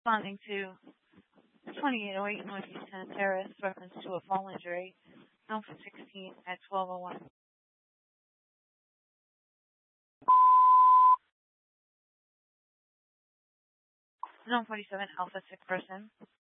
responding to 2808 Northeast 10 Terrace, reference to a fall injury, Alpha 16 at 1201. 47 Alpha 6 person.